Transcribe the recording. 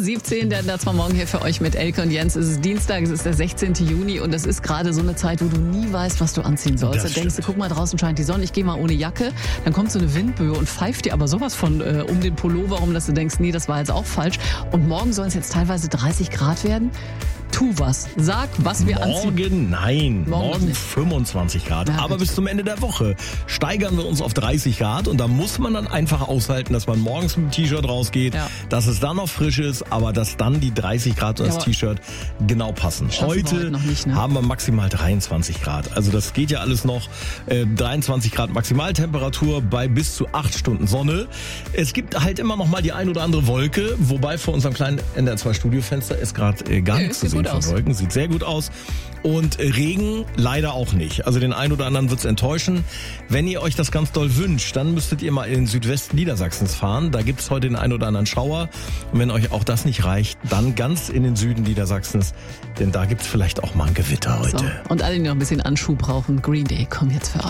17, der das war morgen hier für euch mit Elke und Jens. Es ist Dienstag, es ist der 16. Juni und es ist gerade so eine Zeit, wo du nie weißt, was du anziehen sollst. Da denkst du, guck mal, draußen scheint die Sonne, ich gehe mal ohne Jacke. Dann kommt so eine Windböe und pfeift dir aber sowas von um den Pullover rum, dass du denkst, nee, das war jetzt auch falsch. Und morgen sollen es jetzt teilweise 30 Grad werden. Tu was. Sag, was wir anziehen. Morgen 25 Grad. Ja, aber bis zum Ende der Woche steigern wir uns auf 30 Grad. Und da muss man dann einfach aushalten, dass man morgens mit dem T-Shirt rausgeht, dass es dann noch frisch ist, aber dass dann die 30 Grad und das T-Shirt genau passen. Heute noch nicht, haben wir maximal 23 Grad. Also das geht ja alles noch. 23 Grad Maximaltemperatur bei bis zu 8 Stunden Sonne. Es gibt halt immer noch mal die ein oder andere Wolke, wobei vor unserem kleinen NDR2-Studiofenster ist gerade gar nichts zu sehen von Wolken. Sieht sehr gut aus. Und Regen leider auch nicht. Also den einen oder anderen wird's enttäuschen. Wenn ihr euch das ganz doll wünscht, dann müsstet ihr mal in den Südwesten Niedersachsens fahren. Da gibt's heute den einen oder anderen Schauer. Und wenn euch auch das nicht reicht, dann ganz in den Süden Niedersachsens. Denn da gibt's vielleicht auch mal ein Gewitter heute. So. Und alle, die noch ein bisschen Anschub brauchen, Green Day kommen jetzt für euch.